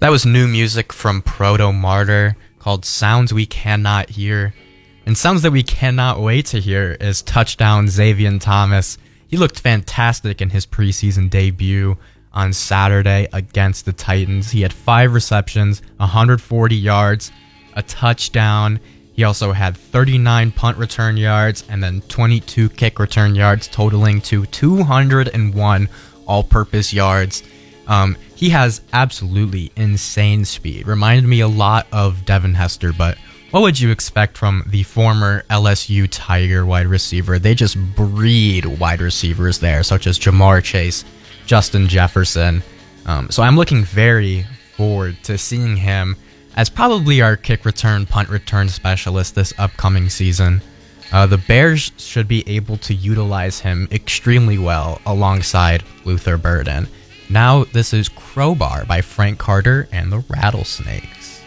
That was new music from Proto Martyr called Sounds We Cannot Hear. And sounds that we cannot wait to hear is touchdown Xavier Thomas. He looked fantastic in his preseason debut on Saturday against the Titans. He had 5 receptions, 140 yards, a touchdown. He also had 39 punt return yards and then 22 kick return yards, totaling to 201 all-purpose yards. He has absolutely insane speed. Reminded me a lot of Devin Hester, but what would you expect from the former LSU Tiger wide receiver? They just breed wide receivers there, such as Jamar Chase, Justin Jefferson. So I'm looking very forward to seeing him as probably our kick return, punt return specialist this upcoming season. The Bears should be able to utilize him extremely well alongside Luther Burden. Now this is Crowbar by Frank Carter and the Rattlesnakes.